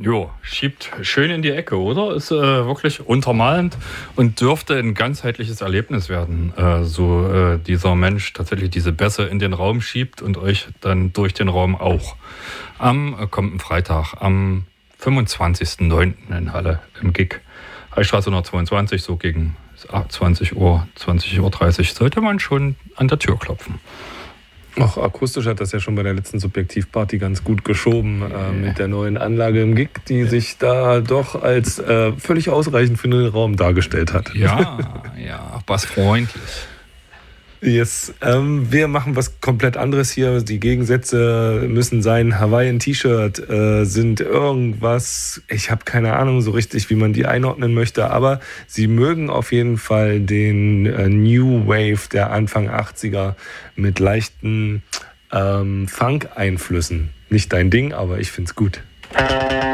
Jo, schiebt schön in die Ecke, oder? Ist wirklich untermalend und dürfte ein ganzheitliches Erlebnis werden. Dieser Mensch tatsächlich diese Bässe in den Raum schiebt und euch dann durch den Raum auch. Am kommenden Freitag, am 25.09. in Halle im GIG. Reichsstraße 122, so gegen 20 Uhr, 20.30 Uhr sollte man schon an der Tür klopfen. Auch akustisch hat das ja schon bei der letzten Subjektivparty ganz gut geschoben mit der neuen Anlage im GIG, die sich da doch als völlig ausreichend für den Raum dargestellt hat. Ja, was freundlich. Yes. Wir machen was komplett anderes hier. Die Gegensätze müssen sein. Hawaiian-T-Shirt sind irgendwas, ich habe keine Ahnung so richtig, wie man die einordnen möchte, aber sie mögen auf jeden Fall den New Wave der Anfang 80er mit leichten Funk-Einflüssen. Nicht dein Ding, aber ich find's gut.